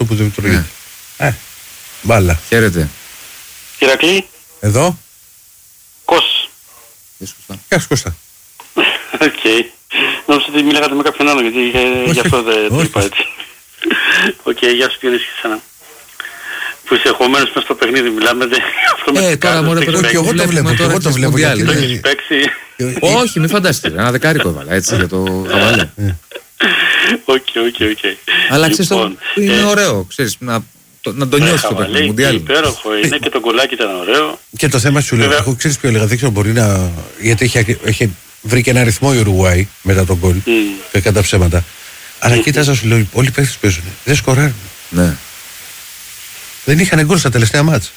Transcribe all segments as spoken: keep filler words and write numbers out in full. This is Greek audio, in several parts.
που δεν λειτουργεί. Ε, μπάλα. Χαίρετε. Ηρακλή. Εδώ. Κώστα. Γεια σου Κώστα. Οκ. Νόμιζα ότι μιλάγατε με κάποιον άλλο, γιατί γι' αυτό δεν το είπα έτσι. Οκ, γεια σου Διονύση ξανά. Που είσαι εχωμένος μες στο παιχνίδι, μιλάμε. Ε, τώρα μόνο και εγώ το βλέπω, και εγώ το βλέπω. Το έχεις παίξει. Όχι, μην φανταστείτε, ένα δεκάρικο έβαλα, έτσι, για το χαβαλέ. Οκ, οκ, οκ. Αλλά ξέρεις, είναι ωραίο, ξέρεις, να το νιώσεις το παιχνίδι, Μουντιάλ. Υπέροχο είναι και το κολλάκι ήταν ωραίο. Και το θέμα σου λέω, εγώ ξέρεις ποιο έλεγα, δεν ξέρω μπορεί να... Γιατί έχει βρει και ένα αριθμό η Ουρουγουάη μετά τον γκολ, κατά ψέματα. Αλλά κοίταζα σου λέω, όλοι οι παίκτες παίζουν, δεν σκοράρουν. Ναι. Δεν είχαν γκολ στα τελευταία μάτς.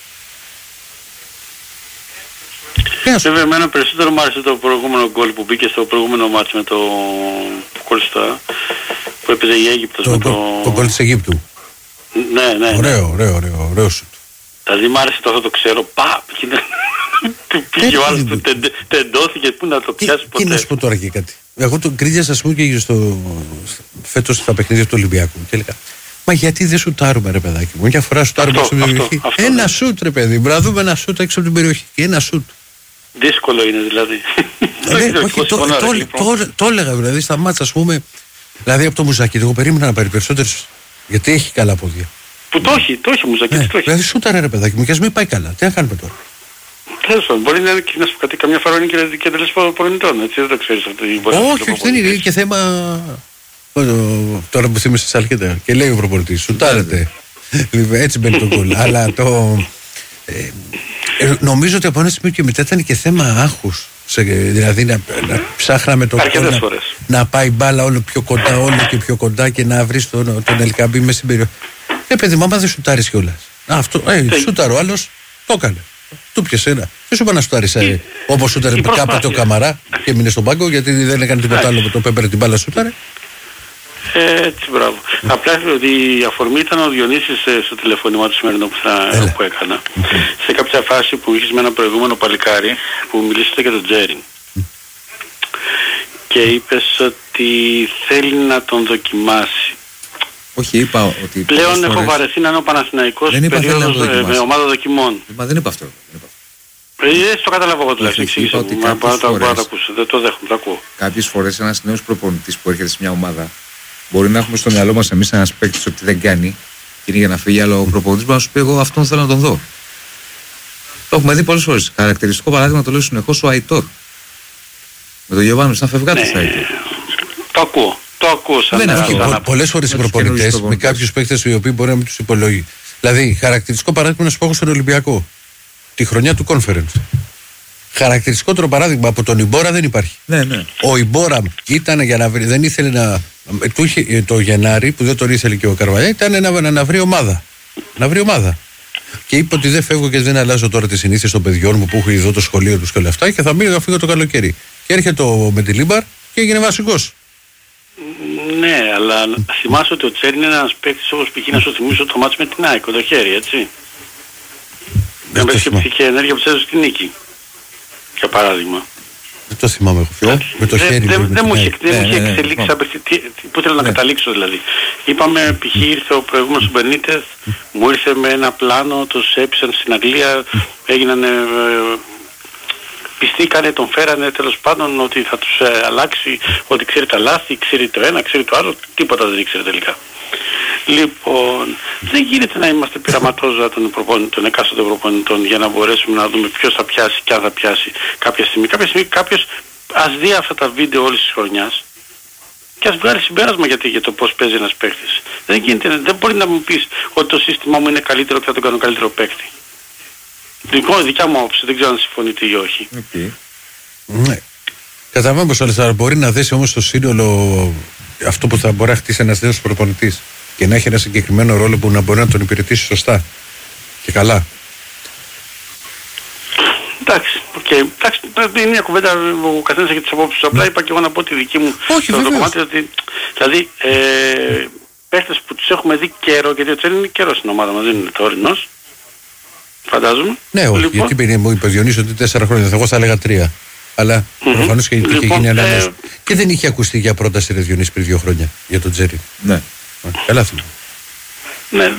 Βέβαια εμένα περισσότερο μου άρεσε το προηγούμενο γκολ που μπήκε στο προηγούμενο μάτς με το Κόλστα που έπαιζε η Αίγυπτος το, με το... Το γκολ της Αιγύπτου. Ναι, ναι. Ωραίο, ωραίο, ωραίο, ωραίο σου. Δηλαδή μ' άρεσε το αυτό το ξέρω, παπ, του πήγε ο άλλος, του τεντώθηκε, πού να το πιάσει ποτέ. Και να σου πω τώρα και κάτι. Εγώ τον κρίνιασα ας πούμε και στο, φέτος στα παιχνίδια του Ολυμπιακού και έλεγα μα γιατί δεν σουτάρουμε ρε παιδάκι μου, μια φορά σουτάρουμε στην περιοχή. Αυτό, ένα αυτό, σουτ ρε παιδί, να δούμε ένα σουτ έξω από την περιοχή και ένα σουτ. Δύσκολο είναι δηλαδή. Ε, όχι, το, το, το, το, το έλεγα δηλαδή στα μάτσα ας πούμε, δηλαδή από το Μουζάκι, εγώ περίμενα να πάρει περισσότερες, γιατί έχει καλά πόδια. Που το έχει, το έχει ο Μουζάκι, ναι, το έχει. Δηλαδή σούταρε ρε παιδάκι μου και ας μην πάει καλά, τι να κάνουμε τώρα. Τέλος πάντων, μπορεί να είναι και να σου κάτι, καμιά φορά είναι και, και τελές προπονητών, έτσι δεν το ξέρεις αυτό. Όχι, όχι, δεν είναι και θέμα... Τώρα που θύμισε τη Σαλκέτα και λέει ο προπονητής, σουτάρετε. Έτσι μπαίνει το γκολ. Αλλά το... Ε, νομίζω ότι από ένα σημείο και μετά ήταν και θέμα άγχους. Σε, δηλαδή να, να ψάχναμε το να, να πάει μπάλα όλο πιο κοντά, όλο και πιο κοντά και να βρεις τον, τον Ελκαμπή μέσα στην περιοχή. Ε, παιδί, μάμα δεν σουτάρεις κιόλας. Αυτό, ε, σουτάρω, ο άλλος το έκανε. Του πιασε ένα. Δεν σου είπα να σουτάρεις ε, όπως σουτάρε κάποτε ο Καμαρά και έμεινε στον πάγκο γιατί δεν έκανε τίποτα άλλο με το πέπερε την μπάλα σουτάρε. Ε, έτσι, μπράβο. Mm. Απλά ότι η αφορμή ήταν ο Διονύσης στο τηλεφώνημα του σημερινό που, θα, που έκανα. Mm. Σε κάποια φάση που είχες με ένα προηγούμενο παλικάρι που μιλήσατε για τον Τζέριν. Mm. Και είπες ότι θέλει να τον δοκιμάσει. Όχι, είπα ότι... Πλέον έχω βαρεθεί να είναι ο Παναθηναϊκός περίοδος με ομάδα δοκιμών. Μα δεν είπα αυτό. Δεν το καταλάβω εγώ τουλάχιστον. Εξήγησα μου. Μπορώ να το ακούσω. Δεν το δέχομαι, το ακούω. Κάποιες φορές ένας νέος προπονητής που έρχεται σε μια ομάδα μπορεί να έχουμε στο μυαλό μας εμείς ένας παίκτης ότι δεν κάνει και είναι για να φύγει, αλλά ο προπονητής μπορεί να σου πει: εγώ αυτόν θέλω να τον δω. Το έχουμε δει πολλές φορές. Χαρακτηριστικό παράδειγμα το λέω συνεχώς ο Αϊτόρ. Με τον Γιωβάνο, σαν φευγάτος θα ήταν. Το ακούω. Το ακούω σαν δεν έχει. Πολλές φορές οι προπονητές με κάποιους παίκτες οι οποίοι μπορεί να μην τους υπολογεί. Δηλαδή, χαρακτηριστικό παράδειγμα να σου πω στον Ολυμπιακό. Τη χρονιά του Conference. Χαρακτηριστικότερο παράδειγμα από τον Ιμπόρα δεν υπάρχει. Ναι, ναι. Ο Ιμπόρα ήταν για να βρει, δεν ήθελε να. Του είχε, το Γενάρη που δεν τον ήθελε και ο Καρβαλιά ήταν να, να, να βρει ομάδα. Να βρει ομάδα. Και είπε ότι δεν φεύγω και δεν αλλάζω τώρα τις συνήθειες των παιδιών μου που έχω εδώ το σχολείο του και όλα αυτά και θα μείνω να φύγω το καλοκαίρι. Και έρχεται ο Μεντιλίμπαρ και έγινε βασικός. Ναι, αλλά θυμάσαι ότι ο Τσέρι είναι ένας παίκτης όπως π.χ. να σου θυμίσω το μάτς με την ΑΕΚ, το χέρι, έτσι. Δεν παίζει και ψυχή ενέργεια που έδωσε στη νίκη. Για παράδειγμα. Δεν το θυμάμαι εγώ. Με το χέρι. Δεν μου είχε εξελίξει. Πού θέλω να καταλήξω δηλαδή. Είπαμε π.χ. ήρθε ο προηγούμενος του Μπενίτεθ, μου ήρθε με ένα πλάνο, τους έπεισαν στην Αγγλία, έγιναν... Πιστήκανε, τον φέρανε τέλος πάντων ότι θα τους ε, αλλάξει, ότι ξέρει τα λάθη, ξέρει το ένα, ξέρει το άλλο, τίποτα δεν ήξερε τελικά. Λοιπόν, δεν γίνεται να είμαστε πειραματόζωα των, των εκάστοτε προπονητών για να μπορέσουμε να δούμε ποιος θα πιάσει και αν θα πιάσει κάποια στιγμή. Κάποια στιγμή κάποιος ας δει αυτά τα βίντεο όλης της χρονιάς και ας βγάλει συμπέρασμα γιατί, για το πώς παίζει ένας παίκτης. Δεν γίνεται, δεν μπορεί να μου πεις ότι το σύστημά μου είναι καλύτερο και θα τον κάνω καλύτερο παίκτη. Δικό, δικιά μου άποψη, δεν ξέρω αν συμφωνείτε ή όχι. Okay. Ναι. Καταλαβαίνω πως όλες, αλλά μπορεί να δέσει όμως το σύνολο αυτό που θα μπορεί να χτίσει ένας νέος προπονητής και να έχει ένα συγκεκριμένο ρόλο που να μπορεί να τον υπηρετήσει σωστά και καλά. Εντάξει, okay. Εντάξει, είναι μια κουβέντα, ο καθένας έχει τις απόψεις. Απλά είπα και εγώ να πω τη δική μου. Όχι, το κομμάτι ότι, δηλαδή, ε, παίχτες που τους έχουμε δει καιρό, γιατί ο Τσέρι είναι καιρό στην ομάδα μας, δεν είναι τωρινός. Φαντάζομαι. Ναι, όχι, λοιπόν, γιατί μου είπε ο Διονύσης ότι τέσσερα χρόνια, εγώ θα έλεγα τρία. Αλλά mm-hmm. προφανώς και είχε λοιπόν, γίνει ανάμεσα. Ε... Και δεν είχε ακουστεί για πρόταση ρε Διονύση πριν δύο χρόνια για τον Τζέρι. Ναι. Καλά θυμάμαι. Ναι,